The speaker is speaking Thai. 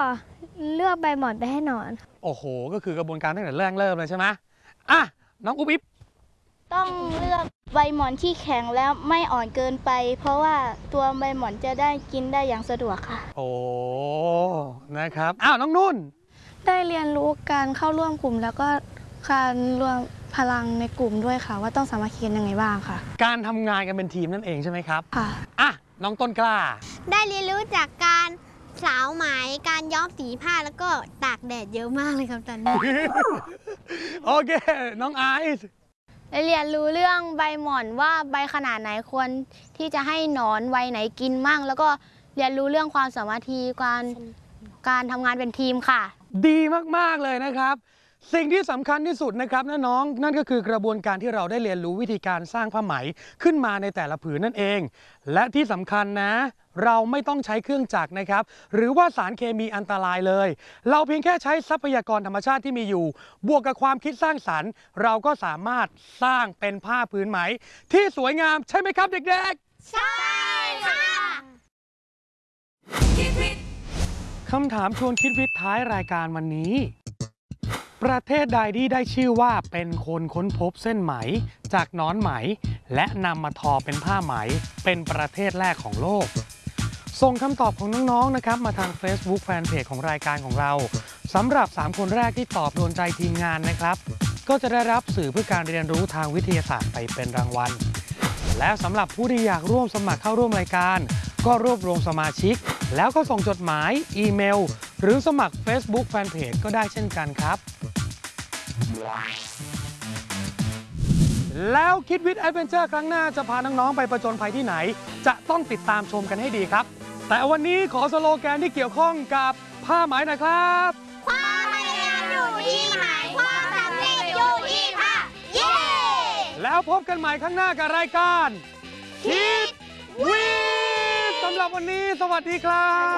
เลือกใบหมอนไปให้หนอนโอ้โหก็คือกระบวนการตั้งแต่แรกเริ่มเลยใช่ไหมอ่ะน้องอุ๊บอิ๊บต้องเลือกใบหมอนที่แข็งแล้วไม่อ่อนเกินไป เพราะว่าตัวใบหมอนจะได้กินได้อย่างสะดวกค่ะโอ้นะครับอ้าวน้องนุ่นได้เรียนรู้การเข้าร่วมกลุ่มแล้วก็การรวมพลังในกลุ่มด้วยค่ะว่าต้องสามัคคีกันยังไงบ้างค่ะการทำงานกันเป็นทีมนั่นเองใช่ไหมครับค่ะอ่ะน้องต้นกล้าได้เรียนรู้จากการสาวไหมการย้อมสีผ้าแล้วก็ตากแดดเยอะมากเลยครับตอนนี้โอเคน้องไอซ์ได้เรียนรู้เรื่องใบหม่อนว่าใบขนาดไหนควรที่จะให้หนอนใบไหนกินมั่งแล้วก็เรียนรู้เรื่องความสามัคคีการทำงานเป็นทีมค่ะดีมากๆเลยนะครับสิ่งที่สำคัญที่สุดนะครับน้องนั่นก็คือกระบวนการที่เราได้เรียนรู้วิธีการสร้างผ้าไหมขึ้นมาในแต่ละผืนนั่นเองและที่สำคัญนะเราไม่ต้องใช้เครื่องจักรนะครับหรือว่าสารเคมีอันตรายเลยเราเพียงแค่ใช้ทรัพยากรธรรมชาติที่มีอยู่บวกกับความคิดสร้างสรรค์เราก็สามารถสร้างเป็นผ้าผืนไหมที่สวยงามใช่ไหมครับเด็กๆใช่ค่ะคำถามชวนคิดวิทย์ท้ายรายการวันนี้ประเทศใดที่ได้ชื่อว่าเป็นคนค้นพบเส้นไหมจากหนอนไหมและนำมาทอเป็นผ้าไหมเป็นประเทศแรกของโลกส่งคำตอบของน้องๆนะครับมาทาง Facebook Fanpage ของรายการของเราสำหรับ3คนแรกที่ตอบโดนใจทีมงานนะครับก็จะได้รับสื่อเพื่อการเรียนรู้ทางวิทยาศาสตร์ไปเป็นรางวัลและสำหรับผู้ที่อยากร่วมสมัครเข้าร่วมรายการก็รวบรวมสมาชิกแล้วก็ส่งจดหมายอีเมลหรือสมัคร Facebook Fanpage ก็ได้เช่นกันครับแล้วคิดวิทย์แอดเวนเจอร์ครั้งหน้าจะพาน้องๆไปประจนภัยที่ไหนจะต้องติดตามชมกันให้ดีครับแต่วันนี้ขอสโลแกนที่เกี่ยวข้องกับผ้าไหมหน่อยครับความพยายามอยู่ที่ไหมความสำเร็จอยู่ที่ผ้าเย้แล้วพบกันใหม่ข้างหน้ากับรายการคิดวิทย์สำหรับวันนี้สวัสดีครับ